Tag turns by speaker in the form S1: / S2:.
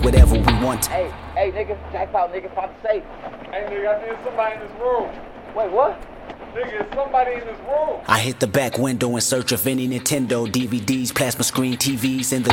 S1: whatever we want.
S2: Hey, nigga, jackpot, nigga, pop the safe.
S3: Hey, nigga, I think somebody in this room.
S2: Wait, what?
S3: Nigga, it's somebody in this room.
S1: I hit the back window in search of any Nintendo DVDs, plasma screen TVs in the